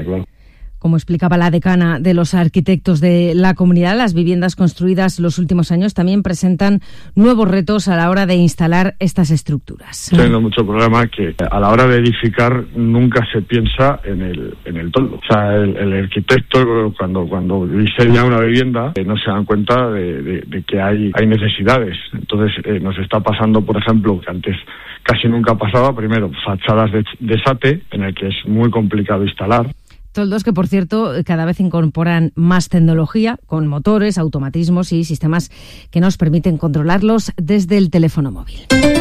claro. Como explicaba la decana de los arquitectos de la comunidad, las viviendas construidas los últimos años también presentan nuevos retos a la hora de instalar estas estructuras. Tengo mucho problema que a la hora de edificar nunca se piensa en el toldo. O sea, el arquitecto cuando diseña una vivienda no se dan cuenta de que hay necesidades. Entonces nos está pasando, por ejemplo, que antes casi nunca pasaba, primero, fachadas de SATE, en el que es muy complicado instalar. Toldos que, por cierto, cada vez incorporan más tecnología, con motores, automatismos y sistemas que nos permiten controlarlos desde el teléfono móvil.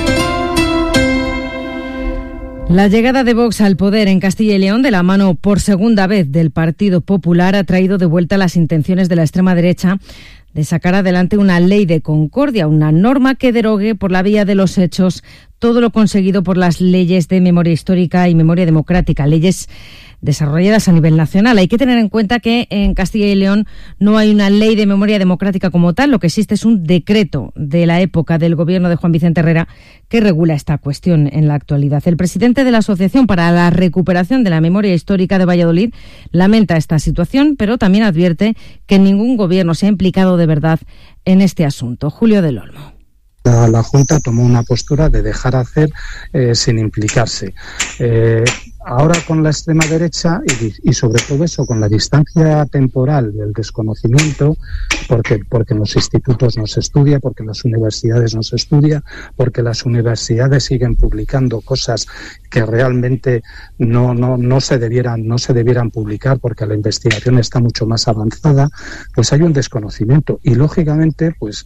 La llegada de Vox al poder en Castilla y León, de la mano por segunda vez del Partido Popular, ha traído de vuelta las intenciones de la extrema derecha de sacar adelante una ley de concordia, una norma que derogue por la vía de los hechos todo lo conseguido por las leyes de memoria histórica y memoria democrática, leyes desarrolladas a nivel nacional. Hay que tener en cuenta que en Castilla y León no hay una ley de memoria democrática como tal. Lo que existe es un decreto de la época del gobierno de Juan Vicente Herrera que regula esta cuestión en la actualidad. El presidente de la Asociación para la Recuperación de la Memoria Histórica de Valladolid lamenta esta situación, pero también advierte que ningún gobierno se ha implicado de verdad en este asunto. Julio del Olmo. La Junta tomó una postura de dejar hacer sin implicarse. Ahora con la extrema derecha y sobre todo eso, con la distancia temporal del desconocimiento, porque en los institutos no se estudia, porque en las universidades no se estudia, porque las universidades siguen publicando cosas que realmente no se debieran publicar porque la investigación está mucho más avanzada, pues hay un desconocimiento y lógicamente pues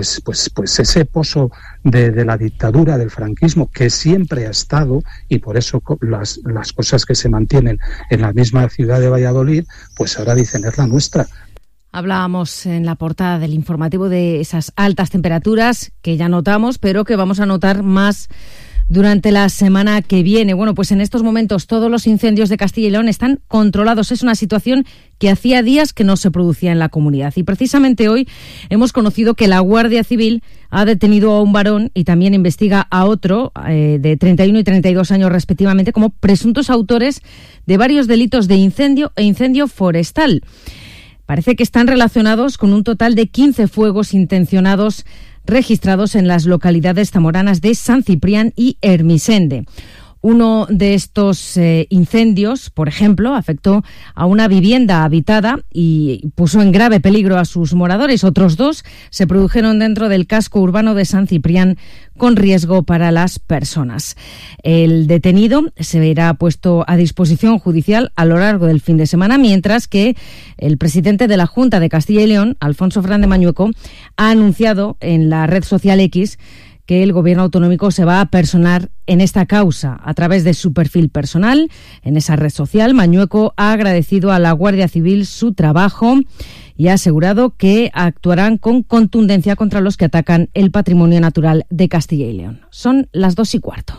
ese pozo de la dictadura, del franquismo, que siempre ha estado, y por eso las cosas que se mantienen en la misma ciudad de Valladolid, pues ahora dicen es la nuestra. Hablábamos en la portada del informativo de esas altas temperaturas que ya notamos, pero que vamos a notar más durante la semana que viene. Bueno, pues en estos momentos todos los incendios de Castilla y León están controlados. Es una situación que hacía días que no se producía en la comunidad. Y precisamente hoy hemos conocido que la Guardia Civil ha detenido a un varón y también investiga a otro de 31 y 32 años respectivamente como presuntos autores de varios delitos de incendio e incendio forestal. Parece que están relacionados con un total de 15 fuegos intencionados registrados en las localidades zamoranas de San Ciprián y Hermisende. Uno de estos incendios, por ejemplo, afectó a una vivienda habitada y puso en grave peligro a sus moradores. Otros dos se produjeron dentro del casco urbano de San Ciprián con riesgo para las personas. El detenido se verá puesto a disposición judicial a lo largo del fin de semana, mientras que el presidente de la Junta de Castilla y León, Alfonso Fernández Mañueco, ha anunciado en la red social X que el gobierno autonómico se va a personar en esta causa. A través de su perfil personal, en esa red social, Mañueco ha agradecido a la Guardia Civil su trabajo y ha asegurado que actuarán con contundencia contra los que atacan el patrimonio natural de Castilla y León. Son las 2:15.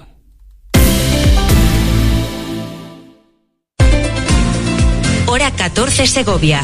Hora 14 Segovia.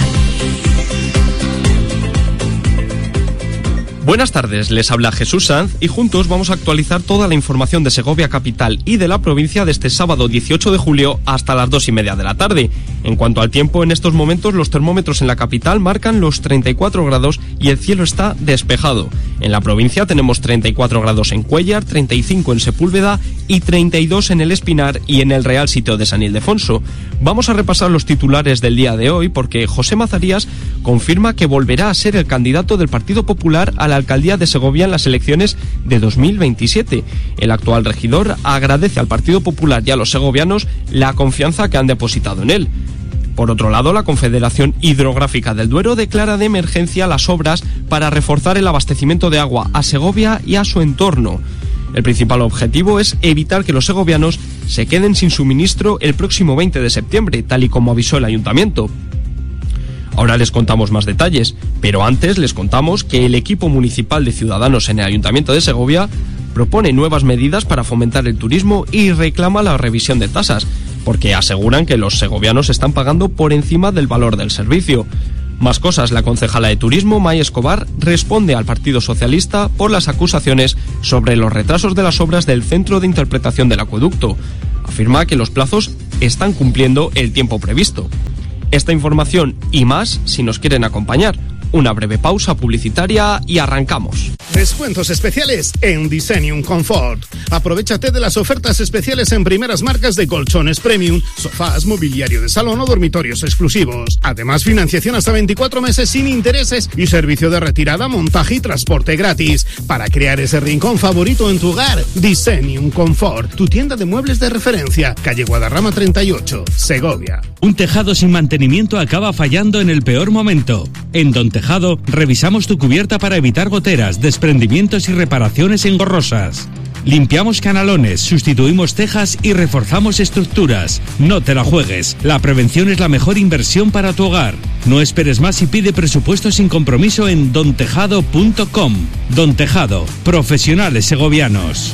Buenas tardes, les habla Jesús Sanz y juntos vamos a actualizar toda la información de Segovia capital y de la provincia de este sábado 18 de julio hasta las 2:30 de la tarde. En cuanto al tiempo, en estos momentos los termómetros en la capital marcan los 34 grados y el cielo está despejado. En la provincia tenemos 34 grados en Cuéllar, 35 en Sepúlveda y 32 en el Espinar y en el Real Sitio de San Ildefonso. Vamos a repasar los titulares del día de hoy porque José Mazarías confirma que volverá a ser el candidato del Partido Popular a la alcaldía de Segovia en las elecciones de 2027. El actual regidor agradece al Partido Popular y a los segovianos la confianza que han depositado en él. Por otro lado, la Confederación Hidrográfica del Duero declara de emergencia las obras para reforzar el abastecimiento de agua a Segovia y a su entorno. El principal objetivo es evitar que los segovianos se queden sin suministro el próximo 20 de septiembre, tal y como avisó el ayuntamiento. Ahora les contamos más detalles, pero antes les contamos que el equipo municipal de Ciudadanos en el Ayuntamiento de Segovia propone nuevas medidas para fomentar el turismo y reclama la revisión de tasas, porque aseguran que los segovianos están pagando por encima del valor del servicio. Más cosas, la concejala de Turismo, May Escobar, responde al Partido Socialista por las acusaciones sobre los retrasos de las obras del Centro de Interpretación del Acueducto. Afirma que los plazos están cumpliendo el tiempo previsto. Esta información y más si nos quieren acompañar. Una breve pausa publicitaria y arrancamos. Descuentos especiales en Designium Comfort. Aprovechate de las ofertas especiales en primeras marcas de colchones premium, sofás, mobiliario de salón o dormitorios exclusivos. Además, financiación hasta 24 meses sin intereses y servicio de retirada, montaje y transporte gratis. Para crear ese rincón favorito en tu hogar, Designium Comfort, tu tienda de muebles de referencia, calle Guadarrama 38, Segovia. Un tejado sin mantenimiento acaba fallando en el peor momento. En Don Tejado, revisamos tu cubierta para evitar goteras, desprendimientos y reparaciones engorrosas. Limpiamos canalones, sustituimos tejas y reforzamos estructuras. No te la juegues. La prevención es la mejor inversión para tu hogar. No esperes más y pide presupuesto sin compromiso en dontejado.com. Don Tejado, profesionales segovianos.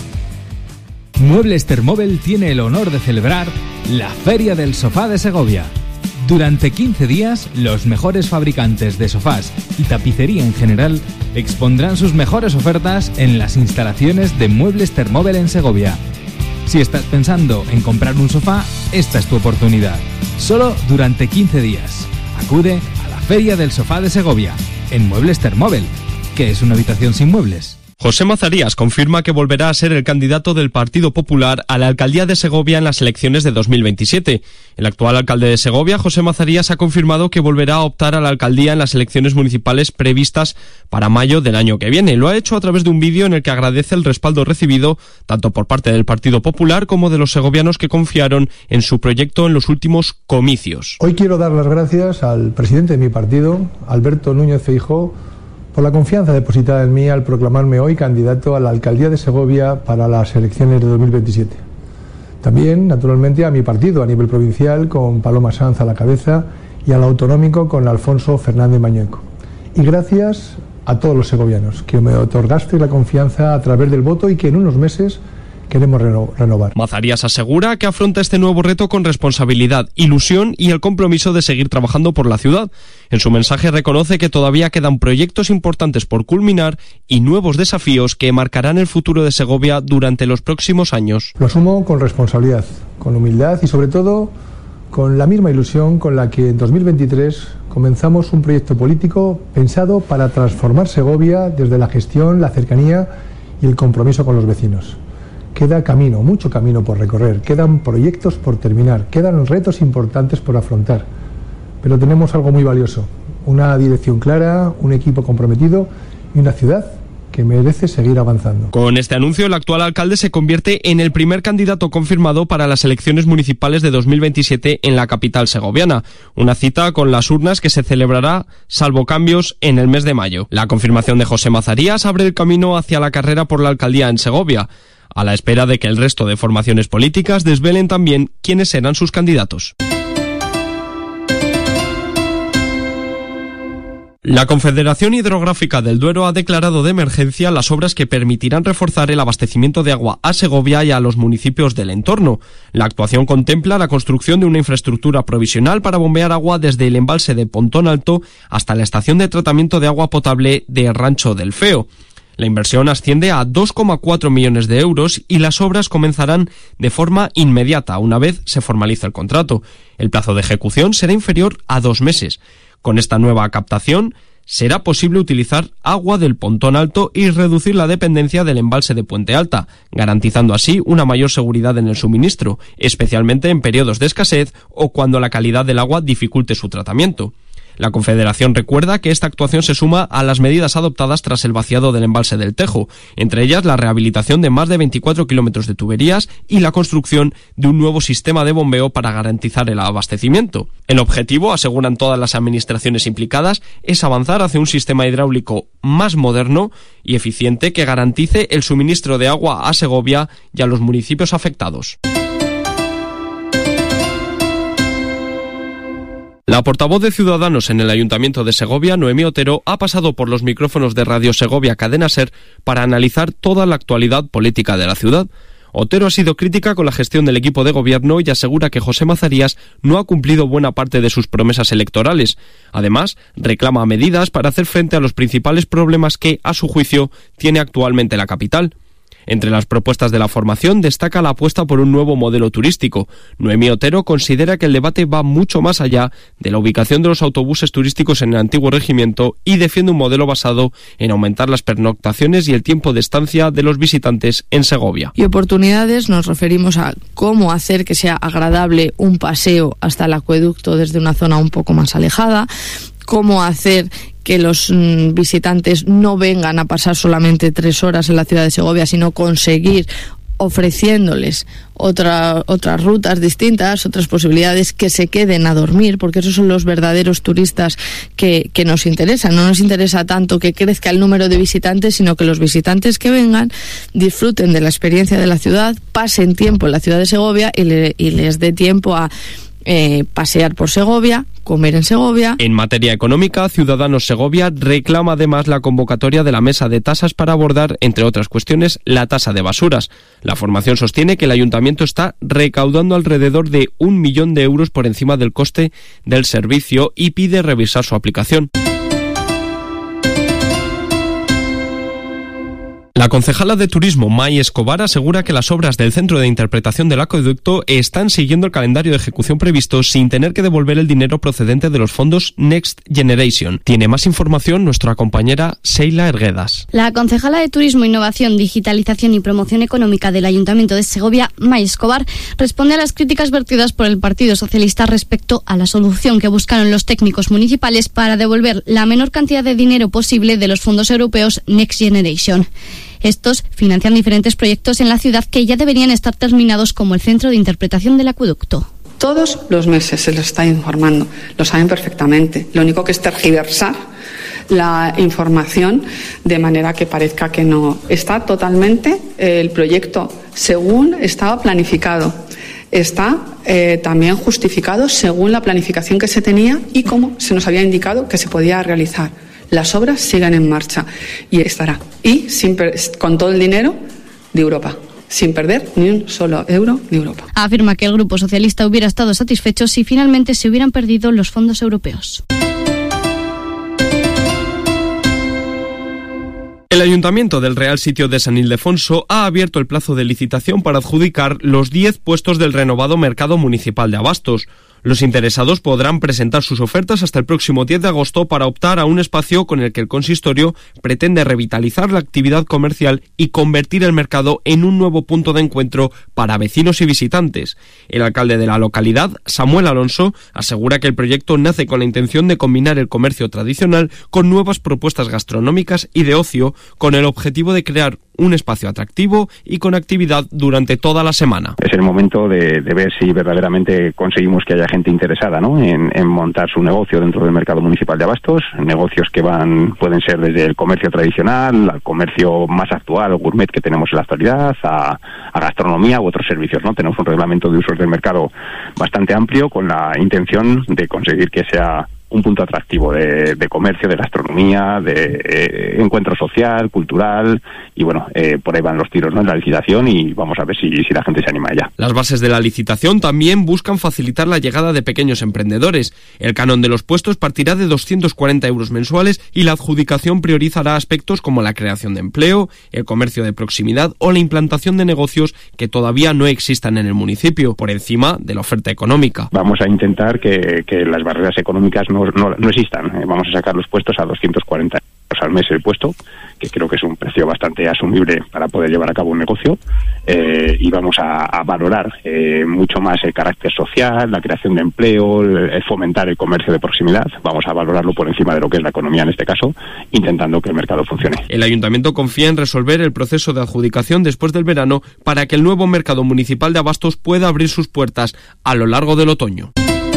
Muebles Thermóvel tiene el honor de celebrar la Feria del Sofá de Segovia. Durante 15 días, los mejores fabricantes de sofás y tapicería en general expondrán sus mejores ofertas en las instalaciones de Muebles Thermóvel en Segovia. Si estás pensando en comprar un sofá, esta es tu oportunidad. Solo durante 15 días. Acude a la Feria del Sofá de Segovia, en Muebles Thermóvel. ¿Qué es una habitación sin muebles? José Mazarías confirma que volverá a ser el candidato del Partido Popular a la alcaldía de Segovia en las elecciones de 2027. El actual alcalde de Segovia, José Mazarías, ha confirmado que volverá a optar a la alcaldía en las elecciones municipales previstas para mayo del año que viene. Lo ha hecho a través de un vídeo en el que agradece el respaldo recibido tanto por parte del Partido Popular como de los segovianos que confiaron en su proyecto en los últimos comicios. Hoy quiero dar las gracias al presidente de mi partido, Alberto Núñez Feijóo, por la confianza depositada en mí al proclamarme hoy candidato a la alcaldía de Segovia para las elecciones de 2027. También, naturalmente, a mi partido a nivel provincial con Paloma Sanz a la cabeza y al autonómico con Alfonso Fernández Mañueco. Y gracias a todos los segovianos que me otorgasteis la confianza a través del voto y que en unos meses queremos renovar. Mazarías asegura que afronta este nuevo reto con responsabilidad, ilusión y el compromiso de seguir trabajando por la ciudad. En su mensaje reconoce que todavía quedan proyectos importantes por culminar y nuevos desafíos que marcarán el futuro de Segovia durante los próximos años. Lo asumo con responsabilidad, con humildad y sobre todo con la misma ilusión con la que en 2023 comenzamos un proyecto político pensado para transformar Segovia desde la gestión, la cercanía y el compromiso con los vecinos. Queda camino, mucho camino por recorrer, quedan proyectos por terminar, quedan retos importantes por afrontar. Pero tenemos algo muy valioso, una dirección clara, un equipo comprometido y una ciudad que merece seguir avanzando. Con este anuncio, el actual alcalde se convierte en el primer candidato confirmado para las elecciones municipales de 2027 en la capital segoviana. Una cita con las urnas que se celebrará, salvo cambios, en el mes de mayo. La confirmación de José Mazarías abre el camino hacia la carrera por la alcaldía en Segovia, a la espera de que el resto de formaciones políticas desvelen también quiénes serán sus candidatos. La Confederación Hidrográfica del Duero ha declarado de emergencia las obras que permitirán reforzar el abastecimiento de agua a Segovia y a los municipios del entorno. La actuación contempla la construcción de una infraestructura provisional para bombear agua desde el embalse de Pontón Alto hasta la estación de tratamiento de agua potable de Rancho del Feo. La inversión asciende a 2,4 millones de euros y las obras comenzarán de forma inmediata una vez se formalice el contrato. El plazo de ejecución será inferior a 2 meses. Con esta nueva captación será posible utilizar agua del Pontón Alto y reducir la dependencia del embalse de Puente Alta, garantizando así una mayor seguridad en el suministro, especialmente en periodos de escasez o cuando la calidad del agua dificulte su tratamiento. La Confederación recuerda que esta actuación se suma a las medidas adoptadas tras el vaciado del embalse del Tejo, entre ellas la rehabilitación de más de 24 kilómetros de tuberías y la construcción de un nuevo sistema de bombeo para garantizar el abastecimiento. El objetivo, aseguran todas las administraciones implicadas, es avanzar hacia un sistema hidráulico más moderno y eficiente que garantice el suministro de agua a Segovia y a los municipios afectados. La portavoz de Ciudadanos en el Ayuntamiento de Segovia, Noemí Otero, ha pasado por los micrófonos de Radio Segovia Cadena Ser para analizar toda la actualidad política de la ciudad. Otero ha sido crítica con la gestión del equipo de gobierno y asegura que José Mazarías no ha cumplido buena parte de sus promesas electorales. Además, reclama medidas para hacer frente a los principales problemas que, a su juicio, tiene actualmente la capital. Entre las propuestas de la formación destaca la apuesta por un nuevo modelo turístico. Noemí Otero considera que el debate va mucho más allá de la ubicación de los autobuses turísticos en el antiguo regimiento y defiende un modelo basado en aumentar las pernoctaciones y el tiempo de estancia de los visitantes en Segovia. Y oportunidades nos referimos a cómo hacer que sea agradable un paseo hasta el acueducto desde una zona un poco más alejada, cómo hacer que los visitantes no vengan a pasar solamente 3 horas en la ciudad de Segovia, sino conseguir ofreciéndoles otras rutas distintas, otras posibilidades, que se queden a dormir, porque esos son los verdaderos turistas que nos interesan. No nos interesa tanto que crezca el número de visitantes, sino que los visitantes que vengan disfruten de la experiencia de la ciudad, pasen tiempo en la ciudad de Segovia y les dé tiempo a pasear por Segovia, comer en Segovia. En materia económica, Ciudadanos Segovia reclama además la convocatoria de la mesa de tasas para abordar, entre otras cuestiones, la tasa de basuras. La formación sostiene que el ayuntamiento está recaudando alrededor de 1 millón de euros por encima del coste del servicio y pide revisar su aplicación. La concejala de Turismo, May Escobar, asegura que las obras del Centro de Interpretación del Acueducto están siguiendo el calendario de ejecución previsto sin tener que devolver el dinero procedente de los fondos Next Generation. Tiene más información nuestra compañera Sheila Erguedas. La concejala de Turismo, Innovación, Digitalización y Promoción Económica del Ayuntamiento de Segovia, May Escobar, responde a las críticas vertidas por el Partido Socialista respecto a la solución que buscaron los técnicos municipales para devolver la menor cantidad de dinero posible de los fondos europeos Next Generation. Estos financian diferentes proyectos en la ciudad que ya deberían estar terminados, como el Centro de Interpretación del Acueducto. Todos los meses se les está informando, lo saben perfectamente. Lo único que es tergiversar la información de manera que parezca que no. Está totalmente el proyecto según estaba planificado. Está también justificado según la planificación que se tenía y cómo se nos había indicado que se podía realizar. Las obras siguen en marcha y estará. Y con todo el dinero de Europa, sin perder ni un solo euro de Europa. Afirma que el Grupo Socialista hubiera estado satisfecho si finalmente se hubieran perdido los fondos europeos. El Ayuntamiento del Real Sitio de San Ildefonso ha abierto el plazo de licitación para adjudicar los 10 puestos del renovado Mercado Municipal de Abastos. Los interesados podrán presentar sus ofertas hasta el próximo 10 de agosto para optar a un espacio con el que el consistorio pretende revitalizar la actividad comercial y convertir el mercado en un nuevo punto de encuentro para vecinos y visitantes. El alcalde de la localidad, Samuel Alonso, asegura que el proyecto nace con la intención de combinar el comercio tradicional con nuevas propuestas gastronómicas y de ocio, con el objetivo de crear un espacio atractivo y con actividad durante toda la semana. Es el momento de ver si verdaderamente conseguimos que haya gente interesada, ¿no?, en montar su negocio dentro del mercado municipal de Abastos, negocios que pueden ser desde el comercio tradicional al comercio más actual o gourmet que tenemos en la actualidad, a gastronomía u otros servicios, ¿no? Tenemos un reglamento de usos del mercado bastante amplio con la intención de conseguir que sea un punto atractivo de comercio, de gastronomía, de encuentro social, cultural, y bueno, por ahí van los tiros, ¿no?, en la licitación, y vamos a ver si la gente se anima a ella. Las bases de la licitación también buscan facilitar la llegada de pequeños emprendedores. El canon de los puestos partirá de 240 euros mensuales y la adjudicación priorizará aspectos como la creación de empleo, el comercio de proximidad o la implantación de negocios que todavía no existan en el municipio, por encima de la oferta económica. Vamos a intentar que las barreras económicas no existan. Vamos a sacar los puestos a 240 euros al mes el puesto, que creo que es un precio bastante asumible para poder llevar a cabo un negocio, y vamos a valorar mucho más el carácter social, la creación de empleo, el fomentar el comercio de proximidad. Vamos a valorarlo por encima de lo que es la economía en este caso, intentando que el mercado funcione. El Ayuntamiento confía en resolver el proceso de adjudicación después del verano para que el nuevo mercado municipal de Abastos pueda abrir sus puertas a lo largo del otoño.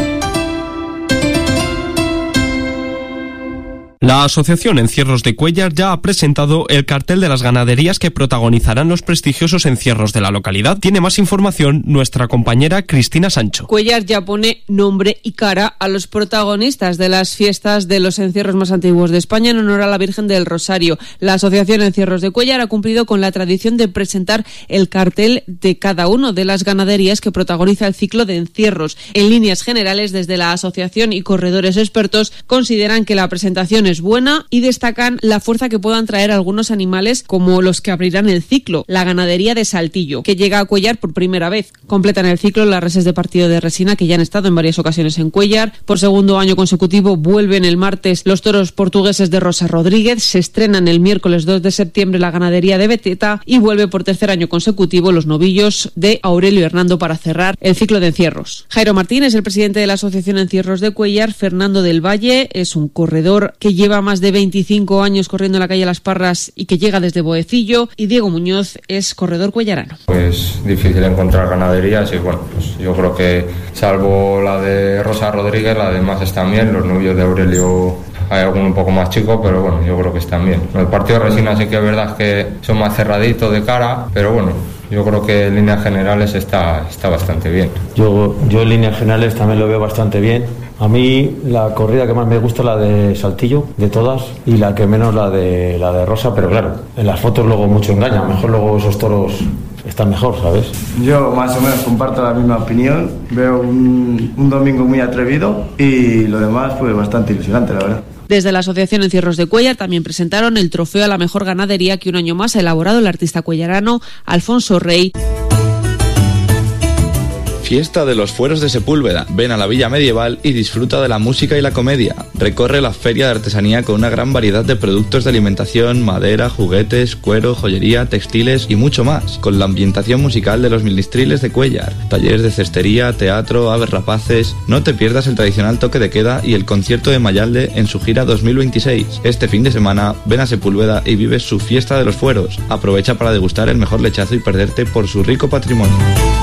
La Asociación Encierros de Cuéllar ya ha presentado el cartel de las ganaderías que protagonizarán los prestigiosos encierros de la localidad. Tiene más información nuestra compañera Cristina Sancho. Cuéllar ya pone nombre y cara a los protagonistas de las fiestas de los encierros más antiguos de España en honor a la Virgen del Rosario. La Asociación Encierros de Cuéllar ha cumplido con la tradición de presentar el cartel de cada una de las ganaderías que protagoniza el ciclo de encierros. En líneas generales, desde la asociación y corredores expertos consideran que la presentación es es buena y destacan la fuerza que puedan traer algunos animales como los que abrirán el ciclo, la ganadería de Saltillo, que llega a Cuéllar por primera vez. Completan el ciclo las reses de partido de resina que ya han estado en varias ocasiones en Cuéllar. Por segundo año consecutivo vuelven el martes los toros portugueses de Rosa Rodríguez, se estrenan el miércoles 2 de septiembre la ganadería de Beteta y vuelve por tercer año consecutivo los novillos de Aurelio Hernando para cerrar el ciclo de encierros. Jairo Martín es el presidente de la Asociación Encierros de Cuéllar. Fernando del Valle es un corredor que lleva más de 25 años corriendo en la calle Las Parras y que llega desde Boecillo, y Diego Muñoz es corredor cuellarano. Pues difícil encontrar ganaderías y bueno, pues yo creo que salvo la de Rosa Rodríguez, las demás están bien. Los novillos de Aurelio hay alguno un poco más chico, pero bueno, yo creo que están bien. El partido de resina sí que es verdad que son más cerraditos de cara, pero bueno, yo creo que en líneas generales está bastante bien. Yo en líneas generales también lo veo bastante bien. A mí la corrida que más me gusta es la de Saltillo, de todas, y la que menos la de Rosa, pero claro, en las fotos luego mucho engaña, mejor luego esos toros están mejor, ¿sabes? Yo más o menos comparto la misma opinión, veo un domingo muy atrevido y lo demás pues bastante ilusionante, la verdad. Desde la Asociación Encierros de Cuéllar también presentaron el trofeo a la mejor ganadería que un año más ha elaborado el artista cuellarano Alfonso Rey. Fiesta de los Fueros de Sepúlveda. Ven a la Villa Medieval y disfruta de la música y la comedia. Recorre la feria de artesanía con una gran variedad de productos de alimentación, madera, juguetes, cuero, joyería, textiles y mucho más. Con la ambientación musical de los Ministriles de Cuéllar, talleres de cestería, teatro, aves rapaces. No te pierdas el tradicional toque de queda y el concierto de Mayalde en su gira 2026. Este fin de semana, ven a Sepúlveda y vive su Fiesta de los Fueros. Aprovecha para degustar el mejor lechazo y perderte por su rico patrimonio.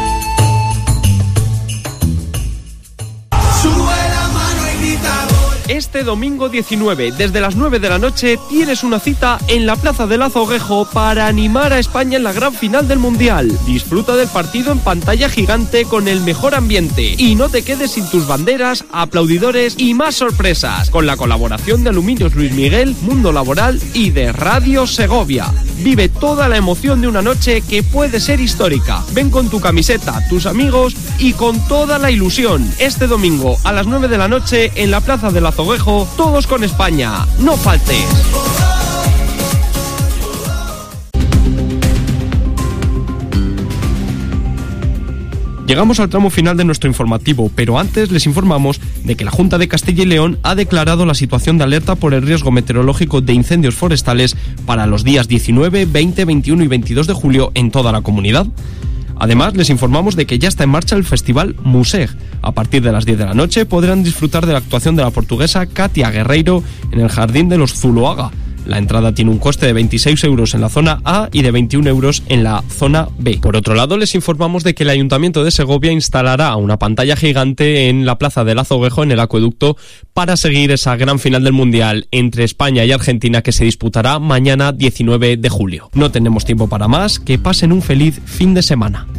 Este domingo 19, desde las 9 de la noche, tienes una cita en la Plaza del Azoguejo para animar a España en la gran final del Mundial. Disfruta del partido en pantalla gigante con el mejor ambiente y no te quedes sin tus banderas, aplaudidores y más sorpresas, con la colaboración de Aluminios Luis Miguel, Mundo Laboral y de Radio Segovia. Vive toda la emoción de una noche que puede ser histórica. Ven con tu camiseta, tus amigos y con toda la ilusión. Este domingo a las 9 de la noche en la Plaza del Azoguejo, todos con España. ¡No faltes! Llegamos al tramo final de nuestro informativo, pero antes les informamos de que la Junta de Castilla y León ha declarado la situación de alerta por el riesgo meteorológico de incendios forestales para los días 19, 20, 21 y 22 de julio en toda la comunidad. Además, les informamos de que ya está en marcha el Festival Museg. A partir de las 10 de la noche podrán disfrutar de la actuación de la portuguesa Katia Guerreiro en el Jardín de los Zuloaga. La entrada tiene un coste de 26 euros en la zona A y de 21 euros en la zona B. Por otro lado, les informamos de que el Ayuntamiento de Segovia instalará una pantalla gigante en la Plaza del Azoguejo, en el acueducto, para seguir esa gran final del Mundial entre España y Argentina que se disputará mañana 19 de julio. No tenemos tiempo para más, que pasen un feliz fin de semana.